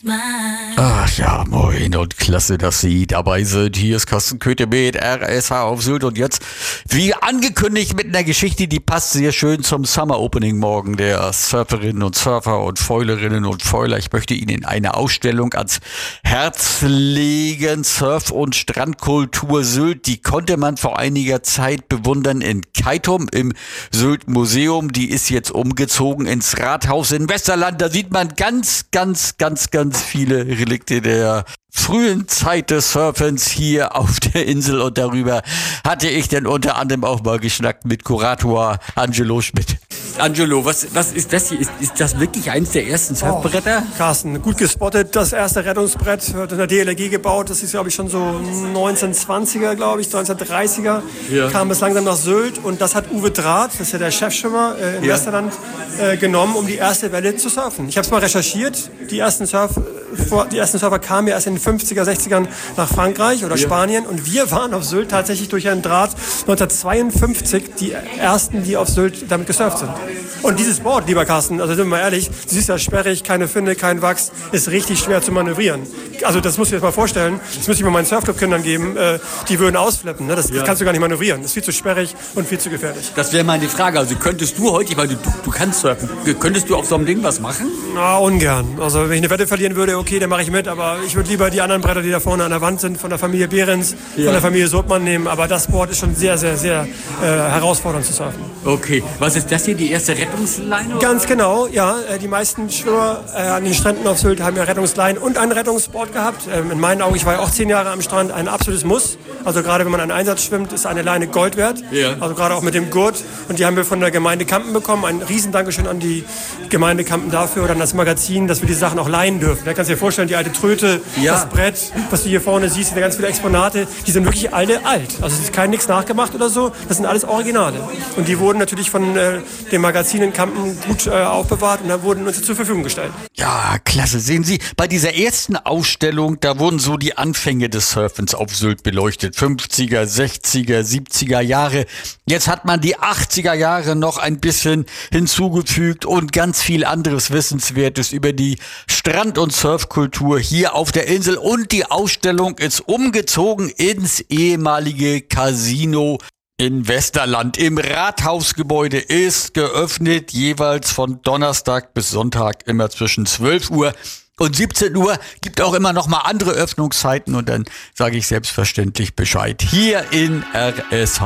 Ach ja, moin und klasse, dass Sie dabei sind. Hier ist Carsten Köthe mit RSH auf Sylt und jetzt, wie angekündigt, mit einer Geschichte, die passt sehr schön zum Summer Opening morgen der Surferinnen und Surfer und Fäulerinnen und Fäuler. Ich möchte Ihnen eine Ausstellung ans Herz legen. Surf- und Strandkultur Sylt, die konnte man vor einiger Zeit bewundern in Keitum im Sylt Museum. Die ist jetzt umgezogen ins Rathaus in Westerland. Da sieht man ganz viele Relikte der frühen Zeit des Surfens hier auf der Insel und darüber hatte ich dann unter anderem auch mal geschnackt mit Kurator Angelo Schmidt. Angelo, was ist das hier? Ist das wirklich eins der ersten Surfbretter? Carsten, gut gespottet. Das erste Rettungsbrett wird in der DLRG gebaut. Das ist, glaube ich, schon so 1920er, glaube ich, 1930er. Ja. Kam es langsam nach Sylt und das hat Uwe Draht, das ist ja der Chefschwimmer in Westerland, genommen, um die erste Welle zu surfen. Ich habe es mal recherchiert. Die ersten Surfer kamen ja erst in den 50er, 60ern nach Frankreich oder Spanien und wir waren auf Sylt tatsächlich durch einen Draht 1952 die ersten, die auf Sylt damit gesurft sind. Und dieses Board, lieber Carsten, also sind wir mal ehrlich, das ist ja sperrig, keine Finne, kein Wachs, ist richtig schwer zu manövrieren. Also das musst du dir jetzt mal vorstellen, das müsste ich mal meinen Surfclub-Kindern geben, die würden ausflippen, ne? Das kannst du gar nicht manövrieren, das ist viel zu sperrig und viel zu gefährlich. Das wäre meine Frage, also könntest du heute, weil du kannst surfen, könntest du auf so einem Ding was machen? Na, ungern. Also wenn ich eine Wette verlieren würde, okay, dann mache ich mit, aber ich würde lieber die anderen Bretter, die da vorne an der Wand sind, von der Familie Behrens, von der Familie Sopmann nehmen, aber das Board ist schon sehr herausfordernd zu surfen. Okay, was ist das hier, die erste Rettungsleine? Ganz genau, ja. Die meisten Schwimmer an den Stränden auf Sylt haben ja Rettungsleinen und ein Rettungsboard gehabt. In meinen Augen, ich war ja auch 10 Jahre am Strand, ein absolutes Muss. Also gerade wenn man einen Einsatz schwimmt, ist eine Leine Gold wert. Ja. Also gerade auch mit dem Gurt. Und die haben wir von der Gemeinde Kampen bekommen. Ein riesen Dankeschön an die Gemeinde Kampen dafür oder an das Magazin, dass wir die Sachen auch leihen dürfen. Da kannst du dir vorstellen, die alte Tröte, das Brett, was du hier vorne siehst, sind ganz viele Exponate, die sind wirklich alle alt. Also es ist nichts nachgemacht oder so, das sind alles Originale. Und die wurden natürlich von dem Magazin in Kampen gut aufbewahrt und dann wurden uns zur Verfügung gestellt. Ja, klasse. Sehen Sie, bei dieser ersten Ausstellung, da wurden so die Anfänge des Surfens auf Sylt beleuchtet. 50er, 60er, 70er Jahre. Jetzt hat man die 80er Jahre noch ein bisschen hinzugefügt und ganz viel anderes Wissenswertes über die Strand- und Surfkultur hier auf der Insel. Und die Ausstellung ist umgezogen ins ehemalige Casino in Westerland. Im Rathausgebäude ist geöffnet, jeweils von Donnerstag bis Sonntag immer zwischen 12 Uhr und 17 Uhr. Gibt auch immer noch mal andere Öffnungszeiten und dann sage ich selbstverständlich Bescheid. Hier in RSH.